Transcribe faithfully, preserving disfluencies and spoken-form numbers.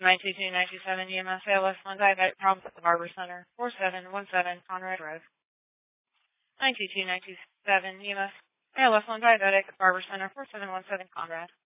nine two two nine two seven E M S A L S one diabetic problems at the Barber Center, four seven one seven Conrad Road. nine two two nine two seven E M S A L S one diabetic at Barber Center, four seven one seven Conrad.